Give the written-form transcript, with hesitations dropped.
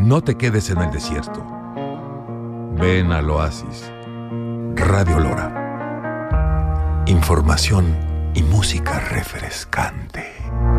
No te quedes en el desierto. Ven al oasis. Radio Lora. Información y música refrescante.